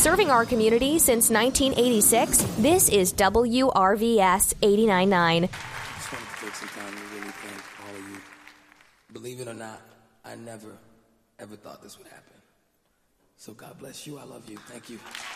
Serving our community since 1986, this is WRVS 89.9. I just wanted to take some time to really thank all of you. Believe it or not, I never, ever thought this would happen. So God bless you. I love you. Thank you.